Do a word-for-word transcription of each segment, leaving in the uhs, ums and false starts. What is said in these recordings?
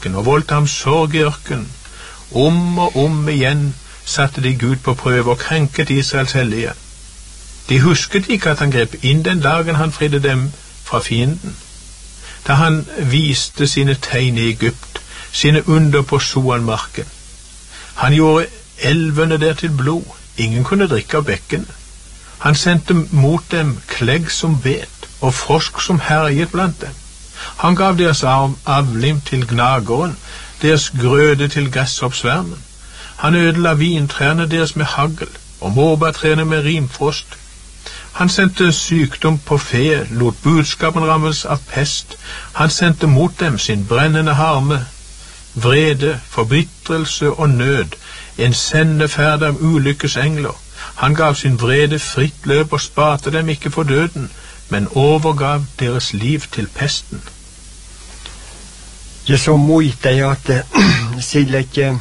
ørken og voldte ham sorg i ørken. Om og om igjen satte de Gud på prøve og krenket Israels hellige. De husket ikke at han grep inn den dagen han fridde dem fra fienden, da han viste sine tegn i Egypt, sine under på Soanmarken. Han gjorde elvene der til blod, ingen kunne drikke av bekkene. Han sendte mot dem klegg som vet, og frosk som herjet blant dem. Han gav deres avlim til gnageren, deres grøde til gresshoppsvermen. Han ødela vintrærne deres med hagl, og morbærtrærne med rimfrost. Han sendte sykdom på fe, lot budskapen rammes av pest. Han sendte mot dem sin brennende harme, vrede, forbitrelse og nød, en sendeferd av ulykkesengler. Han gav sin vrede fritt løp og sparte dem ikke for døden, men overgav deres liv til pesten. Ja så muita ja että sillä että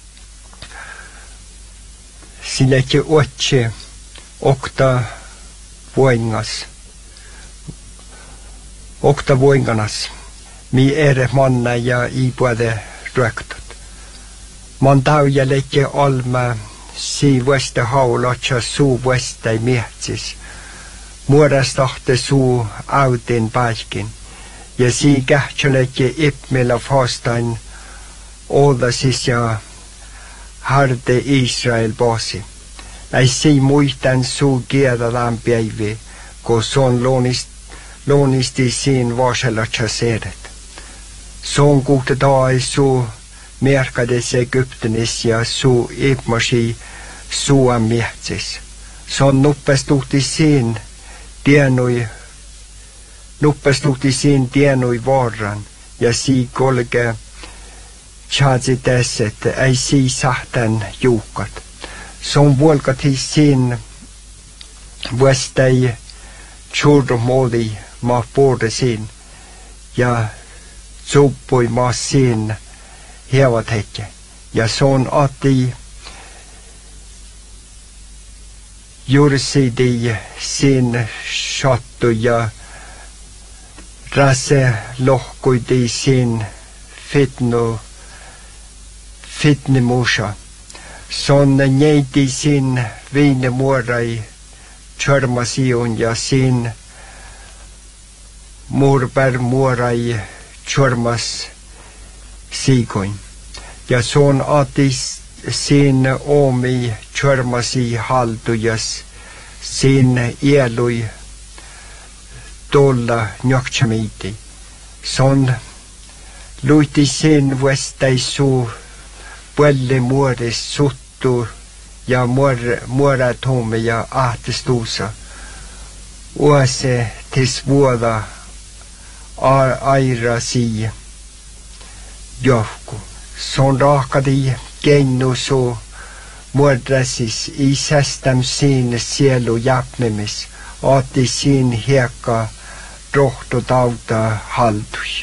sillä että otse okta voingas okta voinganas mi ere manna ja ipuade röktot man tauja leke alma si vesta haulacha su vesta mietsis muodastahte su autin paikin ja si kähtsöleke ipmillä fastain odasis ja harde Israel basi. Ei si muistan su kiedadaan päivi, kun son loonist, loonisti siin vaselatsa seedet. Son kuhtetaan su merkades Egyptenis ja su ipmasi suan mietsis. Son nuppestuhti siin tienui Nuppestuhti siin tienui varran ja si kolge tjadsi tässä, että ei si sahtan juukat. Son vuolkati siin vuostei tjurmoli ma puhuta siin ja suppui ma siin hevat hetke. Ja son ati jursidi siin sattu ja rase lohkuidi siin fitnu fitnemusa. Son neiti siin viine muorai tjörmasiun ja siin murper muorai tjörmas siikoin. Ja son atis siin omi tjörmasi haltujas siin ielui tulla njoktsamiti. Son luiti siin vuestai suu puelle muoris suttu ja muoratuume ja ahtistuusa. Uase tis vuoda aira sii johku. Son rahkadi kennu suu muodrasis isästäm siin sielu japnemis. Ati siin hiekka rohtu tauta haldui.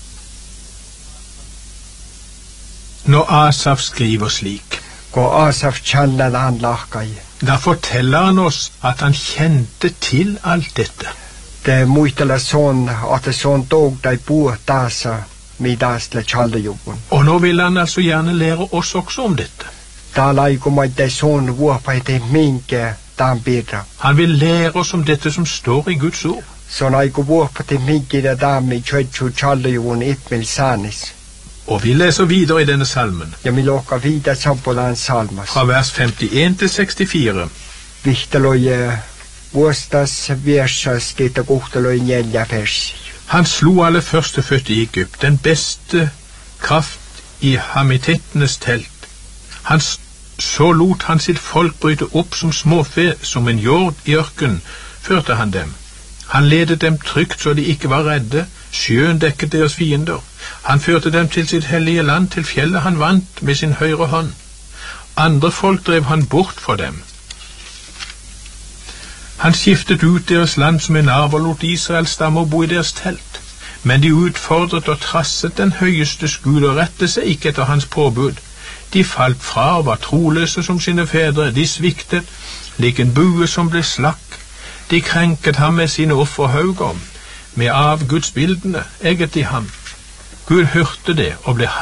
Når Asaf skriver slik, Ko Asaf tjallan han lahkai. Da forteller han oss at han kjente til alt dette. Det muistella son, at son tog dei på tasa midastle tjallejubun. Og nå vil han altså gjerne lære oss også om dette. Da laikumaite son vuopaite minke dan bedra. Han vil lære oss om dette som står i Guds ord. Son aiku vuopaite minke da dami tjøtju tjallejubun itmil sanis. Og vi leser videre i denne salmen. Ja, vi låker videre sampolan salmas. Fra vers femtien til sekstifire. Vihtaloje vuostas versas kita kuhtaloje neljä versi. Han slo alle førstefødte i Egypt, den beste kraft i hamitettenes telt. Han så lot han sitt folk bryte opp som småfe, som en jord i ørken, førte han dem. Han ledet dem trygt så de ikke var redde, sjøen dekket deres fiender. Han førte dem til sitt hellige land, til fjellet han vant med sin høyre hånd. Andre folk drev han bort for dem. Han skiftet ut deres land som en arv og lot Israels stammer bo i deres telt. Men de utfordret og trasset den høyestes Gud og rettet seg ikke etter hans påbud. De falt fra og var troløse som sine fedre. De sviktet, lik en bue som ble slakk. De krenket ham med sine offerhauger. Med avgudsbildene egget de ham. Gud hørte det og ble